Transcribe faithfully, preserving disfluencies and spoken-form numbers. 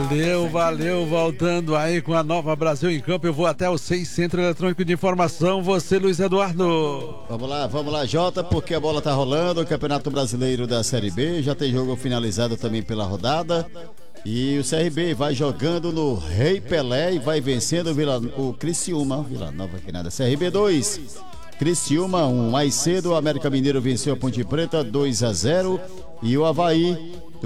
Valeu, valeu, voltando aí com a Nova Brasil em Campo, eu vou até o seis Centro Eletrônico de Informação, você, Luiz Eduardo. Vamos lá, vamos lá, Jota, porque a bola tá rolando, o Campeonato Brasileiro da Série B, já tem jogo finalizado também pela rodada, e o C R B vai jogando no Rei Pelé e vai vencendo o, Vila, o Criciúma, Vila Nova que nada, C R B dois, Criciúma um, mais cedo o América Mineiro venceu a Ponte Preta dois a zero, e o Avaí